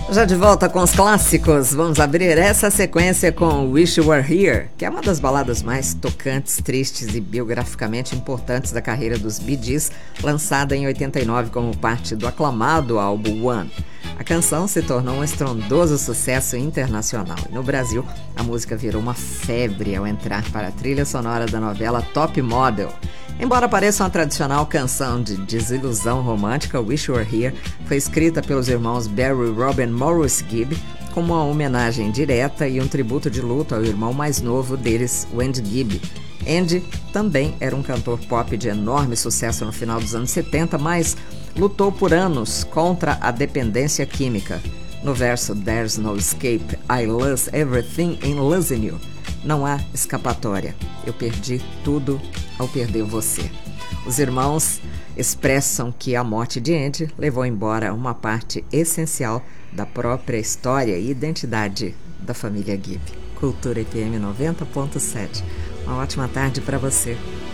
Já de volta com os clássicos, vamos abrir essa sequência com Wish You Were Here, que é uma das baladas mais tocantes, tristes e biograficamente importantes da carreira dos Bee Gees, lançada em 89 como parte do aclamado álbum One. A canção se tornou um estrondoso sucesso internacional e no Brasil a música virou uma febre ao entrar para a trilha sonora da novela Top Model. Embora pareça uma tradicional canção de desilusão romântica, Wish You Were Here foi escrita pelos irmãos Barry, Robin Morris Gibb como uma homenagem direta e um tributo de luto ao irmão mais novo deles, o Andy Gibb. Andy também era um cantor pop de enorme sucesso no final dos anos 70, mas lutou por anos contra a dependência química. No verso There's no escape, I lose everything in losing you. Não há escapatória. Eu perdi tudo ao perder você. Os irmãos expressam que a morte de Andy levou embora uma parte essencial da própria história e identidade da família Gibb. Cultura FM 90.7. Uma ótima tarde para você.